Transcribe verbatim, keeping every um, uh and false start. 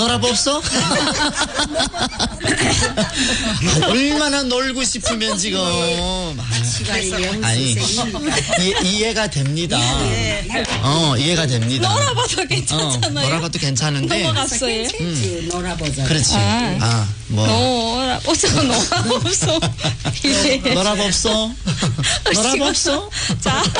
놀아봅소? 얼마나 놀고 싶으면 지금. 아니, 이, 이해가 됩니다. 어, 이해가 됩니다. 놀아봐도 괜찮잖아요. 어, 놀아봐도 괜찮은데. 넘어갔어요. 음. 놀아보자. 그렇지. 아. 아, 뭐. 놀아보소, 놀아보소. 예. 놀아봅소? 놀아봅소? 자.